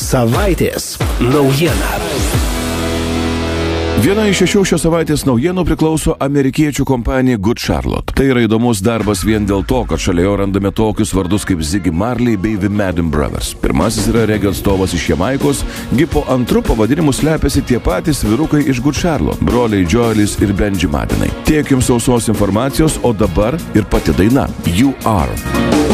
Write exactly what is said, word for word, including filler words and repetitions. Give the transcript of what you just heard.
Savaitės naujiena. Viena iš šešių šios savaitės naujienų priklauso amerikiečių kompanijai Good Charlotte. Tai yra įdomus darbas vien dėl to, kad šalia jo randame tokius vardus kaip Ziggy Marley bei The Madden Brothers. Pirmasis yra regio atstovas iš Jamaikos, gi po antru pavadinimu slepiasi tie patys vyrukai iš Good Charlotte, broliai Joelis ir Benji Maddenai. Tiek jums sausos informacijos, o dabar ir pati daina You Are.